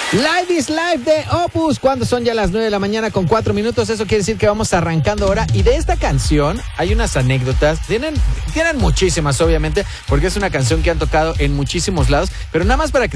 Live is Live de Opus, cuando son ya las 9 de la mañana con 4 minutos. Eso quiere decir que vamos arrancando ahora. Y de esta canción hay unas anécdotas. Tienen muchísimas, obviamente, porque es una canción que han tocado en muchísimos lados. Pero nada más para que